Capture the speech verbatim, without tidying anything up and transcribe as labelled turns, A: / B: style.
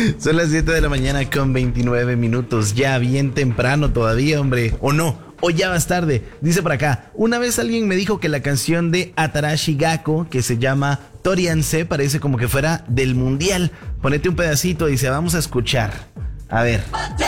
A: Son las siete de la mañana con veintinueve minutos. Ya bien temprano todavía, hombre. ¿O no? O ya vas tarde. Dice por acá, una vez alguien me dijo que la canción de Atarashi Gakko, que se llama Torianse, parece como que fuera del mundial. Ponete un pedacito, dice, vamos a escuchar. A ver.